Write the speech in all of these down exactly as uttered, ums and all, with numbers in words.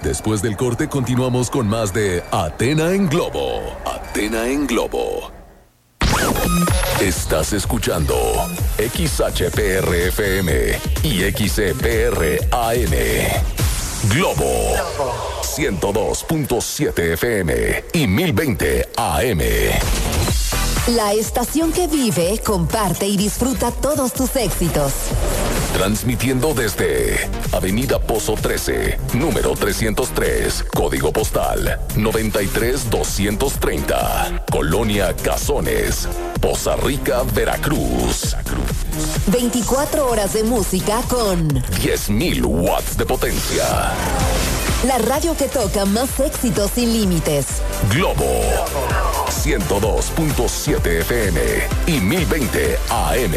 Después del corte continuamos con más de Athena en Globo. Athena en Globo. Estás escuchando X H P R F M y X E P R A M. Globo ciento dos punto siete F M y mil veinte A M. La estación que vive, comparte y disfruta todos tus éxitos. Transmitiendo desde Avenida Pozo trece, número trescientos tres, código postal noventa y tres doscientos treinta, Colonia Cazones, Poza Rica, Veracruz. veinticuatro horas de música con diez mil watts de potencia. La radio que toca más éxitos sin límites. Globo ciento dos punto siete F M y mil veinte A M.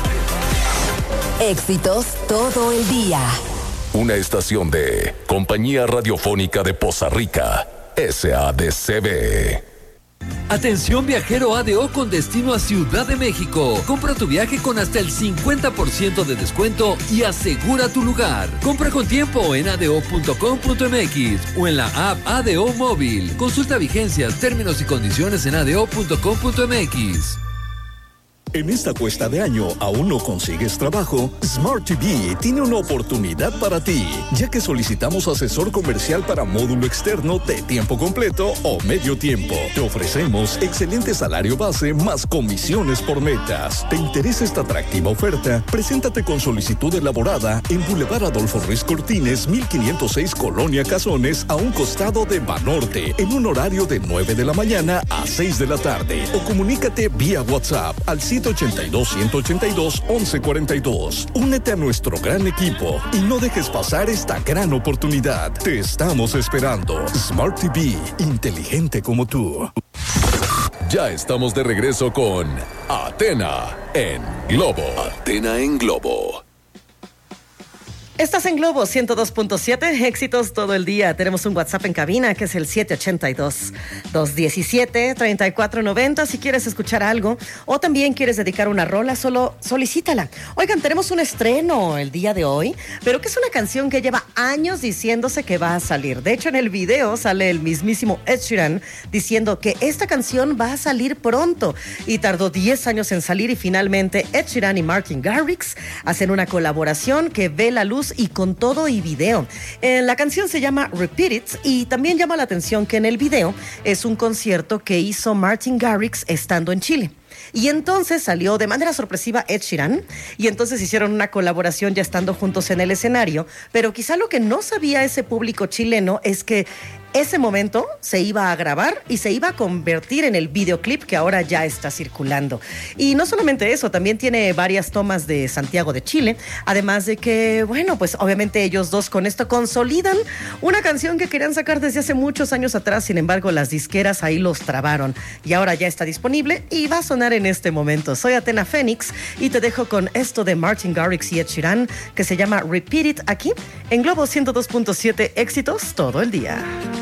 Éxitos todo el día. Una estación de Compañía Radiofónica de Poza Rica, S A D C B. Atención viajero A D O con destino a Ciudad de México. Compra tu viaje con hasta el cincuenta por ciento de descuento y asegura tu lugar. Compra con tiempo en a d o punto com punto m x o en la app A D O Móvil. Consulta vigencias, términos y condiciones en a d o punto com punto m x. En esta cuesta de año, ¿aún no consigues trabajo? Smart T V tiene una oportunidad para ti, ya que solicitamos asesor comercial para módulo externo de tiempo completo o medio tiempo. Te ofrecemos excelente salario base más comisiones por metas. ¿Te interesa esta atractiva oferta? Preséntate con solicitud elaborada en Boulevard Adolfo Ruiz Cortines, mil quinientos seis, Colonia Cazones, a un costado de Banorte, en un horario de nueve de la mañana a seis de la tarde. O comunícate vía WhatsApp al siete ochenta y dos, ciento ochenta y dos, once cuarenta y dos. Únete a nuestro gran equipo y no dejes pasar esta gran oportunidad. Te estamos esperando. Smart T V, inteligente como tú. Ya estamos de regreso con Athena en Globo. Athena en Globo. Estás en Globo ciento dos punto siete, éxitos todo el día. Tenemos un WhatsApp en cabina que es el siete ochenta y dos, doscientos diecisiete, treinta y cuatro noventa. Si quieres escuchar algo o también quieres dedicar una rola, solo solicítala. Oigan, tenemos un estreno el día de hoy, pero que es una canción que lleva años diciéndose que va a salir. De hecho, en el video sale el mismísimo Ed Sheeran diciendo que esta canción va a salir pronto y tardó diez años en salir y finalmente Ed Sheeran y Martin Garrix hacen una colaboración que ve la luz y con todo y video. Eh, la canción se llama Repeat It y también llama la atención que en el video es un concierto que hizo Martin Garrix estando en Chile. Y entonces salió de manera sorpresiva Ed Sheeran y entonces hicieron una colaboración ya estando juntos en el escenario, pero quizá lo que no sabía ese público chileno es que ese momento se iba a grabar y se iba a convertir en el videoclip que ahora ya está circulando. Y no solamente eso, también tiene varias tomas de Santiago de Chile, además de que, bueno, pues obviamente ellos dos con esto consolidan una canción que querían sacar desde hace muchos años atrás, sin embargo las disqueras ahí los trabaron y ahora ya está disponible y va a sonar en este momento. Soy Athena Fénix y te dejo con esto de Martin Garrix y Ed Sheeran que se llama Repeat It aquí en Globo ciento dos punto siete, éxitos todo el día.